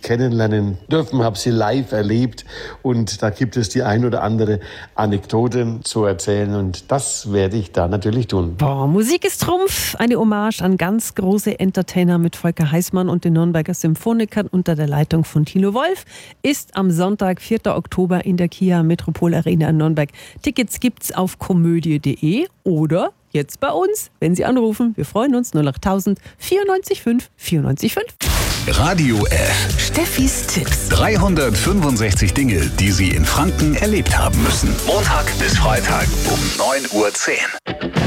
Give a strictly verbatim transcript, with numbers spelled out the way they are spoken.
kennenlernen dürfen, habe sie live erlebt und da gibt es die ein oder andere Anekdote zu erzählen und das werde ich da natürlich tun. Boah, Musik ist Trumpf, eine Hommage an ganz große Entertainer mit Volker Heißmann und den Nürnberger Symphonikern unter der Leitung von Tino Wolf ist am Sonntag, vierter Oktober in der Kia Metropol Arena in Nürnberg. Tickets gibt's auf komödie punkt de oder jetzt bei uns, wenn Sie anrufen. Wir freuen uns. null acht tausend vierundneunzig fünf vierundneunzig fünf. Radio F. Steffis Tipps. dreihundertfünfundsechzig Dinge, die Sie in Franken erlebt haben müssen. Montag bis Freitag um neun Uhr zehn.